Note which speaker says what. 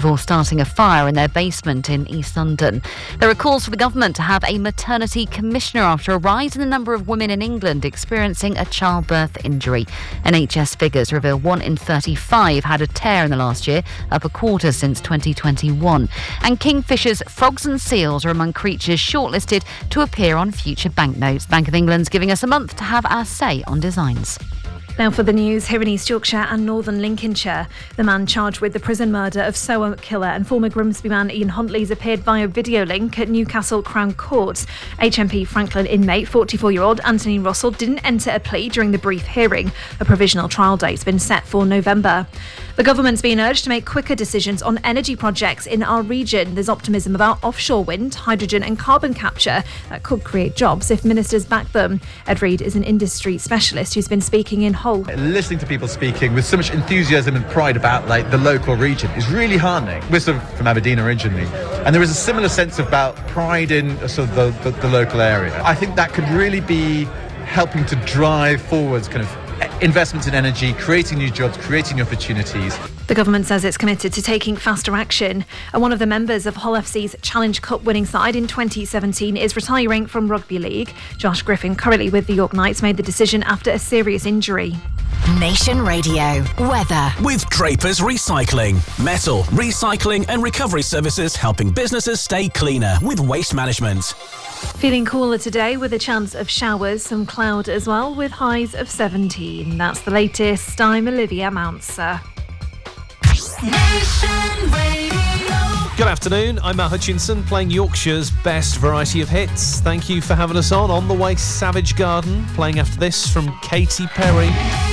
Speaker 1: before starting a fire in their basement in East London. There are calls for the government to have a maternity commissioner after a rise in the number of women in England experiencing a childbirth injury. NHS figures reveal 1 in 35 had a tear in the last year, up a quarter since 2021. And kingfishers, frogs and seals are among creatures shortlisted to appear on future banknotes. Bank of England's giving us a month to have our say on designs.
Speaker 2: Now for the news, here in East Yorkshire and northern Lincolnshire. The man charged with the prison murder of Soa killer and former Grimsby man Ian Huntley's appeared via video link at Newcastle Crown Court. HMP Franklin inmate 44-year-old Anthony Russell didn't enter a plea during the brief hearing. A provisional trial date's been set for November. The government's been urged to make quicker decisions on energy projects in our region. There's optimism about offshore wind, hydrogen and carbon capture that could create jobs if ministers back them. Ed Reid is an industry specialist who's been speaking in Hull.
Speaker 3: Listening to people speaking with so much enthusiasm and pride about the local region is really heartening. We're sort of from Aberdeen originally, and there is a similar sense about pride in sort of the local area. I think that could really be helping to drive forwards kind of investments in energy, creating new jobs, creating new opportunities.
Speaker 2: The government says it's committed to taking faster action. And one of the members of Hull FC's Challenge Cup winning side in 2017 is retiring from rugby league. Josh Griffin, currently with the York Knights, made the decision after a serious injury.
Speaker 4: Nation Radio weather
Speaker 5: with Drapers Recycling, metal recycling and recovery services, helping businesses stay cleaner with waste management.
Speaker 2: Feeling cooler today with a chance of showers, some cloud as well, with highs of 17. That's the latest. I'm Olivia Mounser.
Speaker 6: Good afternoon, I'm Matt Hutchinson, playing Yorkshire's best variety of hits. Thank you for having us on the way, Savage Garden, playing after this from Katy Perry.